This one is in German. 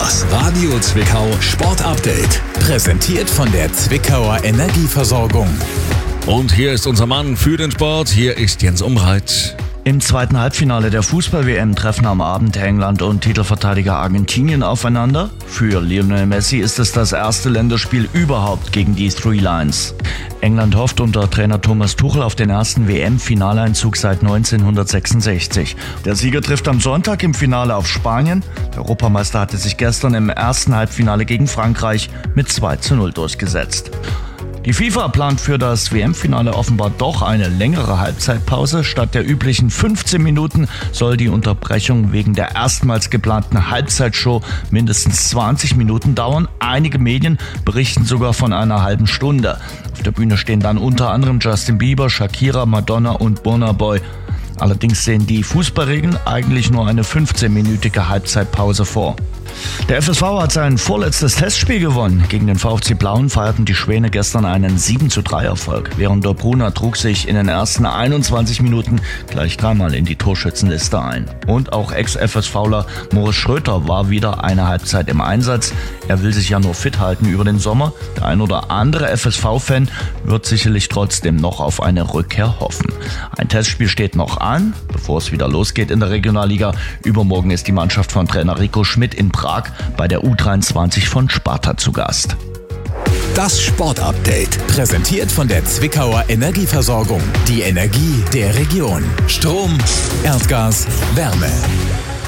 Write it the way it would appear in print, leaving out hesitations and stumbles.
Das Radio Zwickau Sport Update. Präsentiert von der Zwickauer Energieversorgung. Und hier ist unser Mann für den Sport. Hier ist Jens Umreit. Im zweiten Halbfinale der Fußball-WM treffen am Abend England und Titelverteidiger Argentinien aufeinander. Für Lionel Messi ist es das erste Länderspiel überhaupt gegen die Three Lions. England hofft unter Trainer Thomas Tuchel auf den ersten WM-Finaleinzug seit 1966. Der Sieger trifft am Sonntag im Finale auf Spanien. Der Europameister hatte sich gestern im ersten Halbfinale gegen Frankreich mit 2:0 durchgesetzt. Die FIFA plant für das WM-Finale offenbar doch eine längere Halbzeitpause. Statt der üblichen 15 Minuten soll die Unterbrechung wegen der erstmals geplanten Halbzeitshow mindestens 20 Minuten dauern. Einige Medien berichten sogar von einer halben Stunde. Auf der Bühne stehen dann unter anderem Justin Bieber, Shakira, Madonna und Burna Boy. Allerdings sehen die Fußballregeln eigentlich nur eine 15-minütige Halbzeitpause vor. Der FSV hat sein vorletztes Testspiel gewonnen. Gegen den VfC Blauen feierten die Schwäne gestern einen 7:3-Erfolg. Während der Brunner trug sich in den ersten 21 Minuten gleich dreimal in die Torschützenliste ein. Und auch Ex-FSVler Moritz Schröter war wieder eine Halbzeit im Einsatz. Er will sich ja nur fit halten über den Sommer. Der ein oder andere FSV-Fan wird sicherlich trotzdem noch auf eine Rückkehr hoffen. Ein Testspiel steht noch an, bevor es wieder losgeht in der Regionalliga. Übermorgen ist die Mannschaft von Trainer Rico Schmidt in Prag bei der U23 von Sparta zu Gast. Das Sport-Update. Präsentiert von der Zwickauer Energieversorgung. Die Energie der Region. Strom, Erdgas, Wärme.